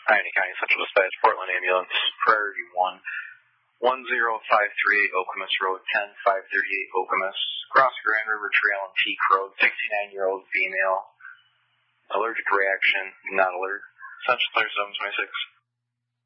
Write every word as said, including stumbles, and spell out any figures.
Pioneer County Central Dispatch, Portland Ambulance, Priority one, one zero five three eight Okemos Road, ten five thirty-eight Okemos, across Grand River Trail and Peak Road, sixty-nine-year-old female, allergic reaction, not alert, Central Clear seven twenty-six.